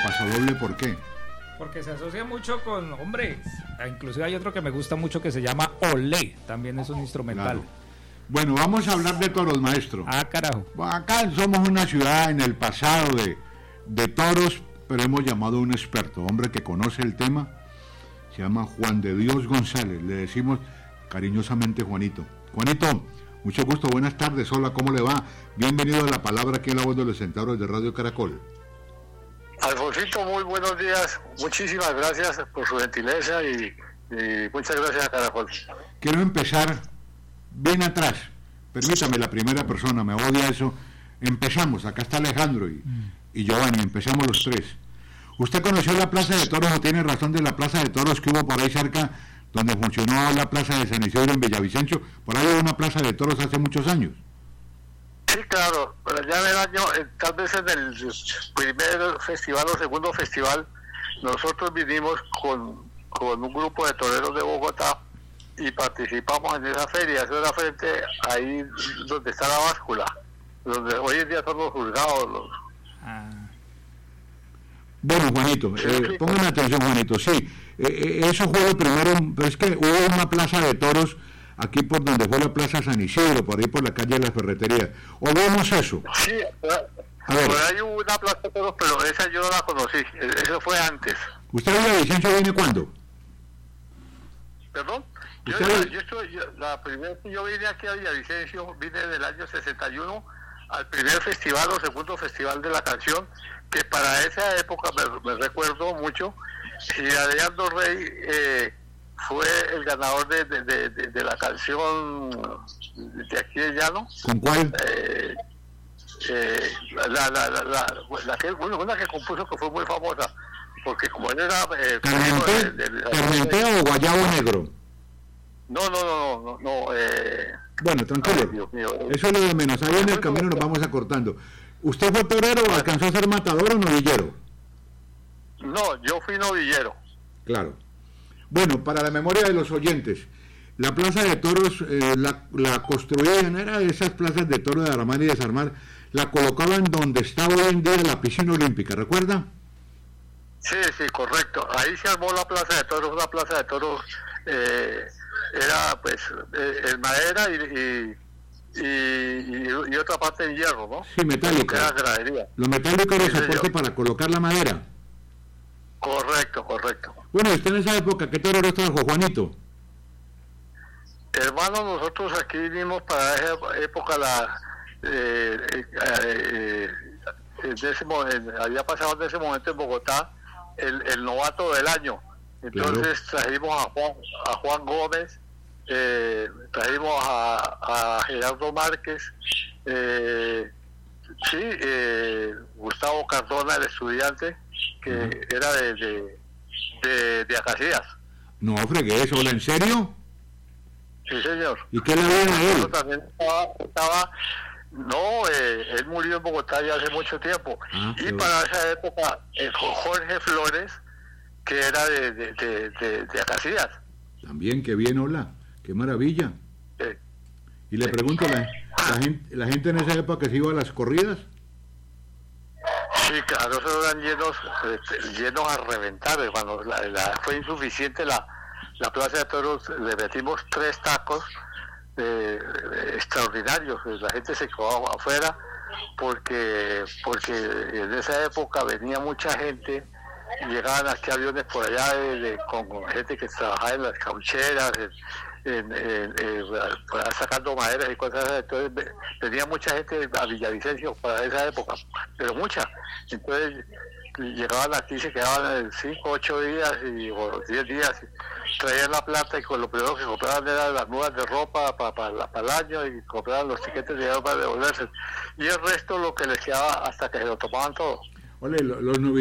Pasodoble, ¿por qué? Porque se asocia mucho con hombres. Inclusive hay otro que me gusta mucho que se llama Olé, también es un instrumental. Claro. Bueno, vamos a hablar de toros, maestro. Carajo. Acá somos una ciudad en el pasado de toros, pero hemos llamado a un experto, hombre que conoce el tema. Se llama Juan de Dios González, le decimos cariñosamente Juanito. Juanito, mucho gusto, buenas tardes, hola, ¿cómo le va? Bienvenido a La Palabra aquí en La Voz de los Centauros de Radio Caracol. Alfonsito, muy buenos días, muchísimas gracias por su gentileza y muchas gracias a Caracol. Quiero empezar bien atrás, permítame, la primera persona, me odia eso. Empezamos, acá está Alejandro y Giovanni, empezamos los tres. ¿Usted conoció la Plaza de Toros o tiene razón de la Plaza de Toros que hubo por ahí cerca, donde funcionó la Plaza de San Isidro en Villavicencio? Por ahí hubo una Plaza de Toros hace muchos años. Sí, claro, pero ya en el año, tal vez en el primer festival o segundo festival, nosotros vinimos con un grupo de toreros de Bogotá y participamos en esa feria. Eso era frente ahí donde está la báscula, donde hoy en día son los juzgados. Bueno, Juanito, pongan atención, Juanito, sí, eso fue el primero, pero es que hubo una plaza de toros aquí por donde fue la Plaza San Isidro, por ahí por la calle de las Ferreterías. ¿O vemos eso? Sí, por ahí hubo una plaza de toros, pero esa yo no la conocí, eso fue antes. ¿Usted a Villavicencio viene cuándo? ¿Perdón? La primera vez que yo vine aquí a Villavicencio, vine en el año 61 al primer festival o segundo festival de la canción, que para esa época me recuerdo mucho, y Adriano Rey fue el ganador de la canción de aquí de Llano. ¿Con cuál? Una que compuso que fue muy famosa, porque como él era... ¿Carmentea o Guayabo Negro? No. Bueno, tranquilo, Dios mío. Eso es lo de menos, ahí en el camino nos vamos acortando. ¿Usted fue torero o alcanzó a ser matador o novillero? No, yo fui novillero. Claro. Bueno, para la memoria de los oyentes, la Plaza de Toros la construían, era de esas plazas de toros de armar y desarmar, la colocaban donde está hoy en día la piscina olímpica, ¿recuerda? Sí, correcto. Ahí se armó la Plaza de Toros, una Plaza de Toros, era pues en madera y otra parte en hierro, ¿no? Sí, metálica. Era gradería. Lo metálico era el soporte para colocar la madera. Correcto. Bueno, usted en esa época, ¿qué torero trajo, Juanito? Hermano, nosotros aquí vinimos para esa época había pasado en ese momento en Bogotá el novato del año. Entonces trajimos a Juan Gómez, trajimos a Gerardo Márquez, Gustavo Cardona, el estudiante, que era de Acacías. No, fregué eso, ¿en serio? Sí, señor. ¿Y qué le había a él? También estaba él murió en Bogotá ya hace mucho tiempo. Y para esa época, Jorge Flores, que era de Acacías. También, qué bien, hola, qué maravilla. Y le pregunto, ¿la gente en esa época se iba a las corridas? Sí, claro, eso eran llenos a reventar, hermano. Fue insuficiente la Plaza de Toros, le metimos 3 tacos extraordinarios. La gente se quedó afuera porque en esa época venía mucha gente, llegaban aquí aviones por allá con gente que trabajaba en las caucheras, sacando maderas y cosas así. Entonces venía mucha gente a Villavicencio para esa época, pero mucha. Entonces llegaban aquí, se quedaban 5, 8 días o 10 días, traían la plata y con lo primero que compraban eran las mudas de ropa para el año y compraban los tiquetes de dinero para devolverse. Y el resto lo que les quedaba hasta que se lo tomaban todo. Ole, los